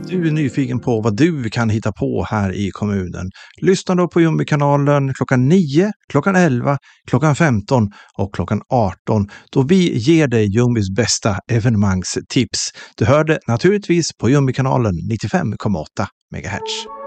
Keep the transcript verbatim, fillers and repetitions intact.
Du är nyfiken på vad du kan hitta på här i kommunen. Lyssna då på Ljungbykanalen klockan nio, klockan elva, klockan femton och klockan arton då vi ger dig Ljungbys bästa evenemangstips. Du hör det naturligtvis på Ljungbykanalen nittiofem komma åtta megahertz.